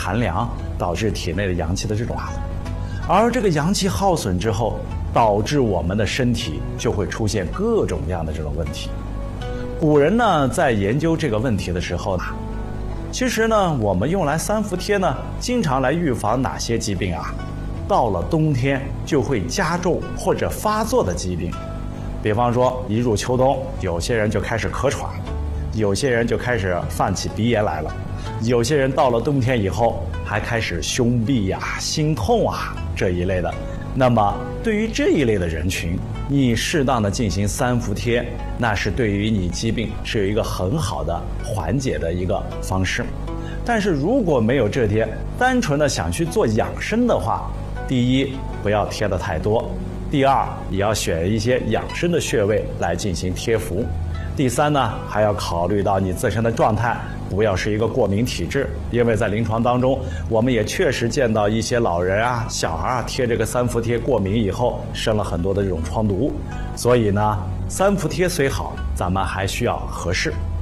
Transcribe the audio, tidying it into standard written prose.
寒凉，导致体内的阳气的这种而这个阳气耗损之后，导致我们的身体就会出现各种各样的这种问题。古人呢在研究这个问题的时候呢，其实呢我们用来三伏贴呢，经常来预防哪些疾病啊？到了冬天就会加重或者发作的疾病，比方说一入秋冬，有些人就开始咳喘，有些人就开始犯起鼻炎来了，有些人到了冬天以后还开始胸痹心痛这一类的。那么对于这一类的人群，你适当的进行三伏贴，那是对于你疾病是有一个很好的缓解的一个方式。但是如果没有这些，单纯的想去做养生的话，第一不要贴的太多，第二也要选一些养生的穴位来进行贴服，第三呢还要考虑到你自身的状态，不要是一个过敏体质。因为在临床当中，我们也确实见到一些老人小孩贴这个三伏贴过敏以后生了很多的这种疮毒。所以呢，三伏贴虽好，咱们还需要合适。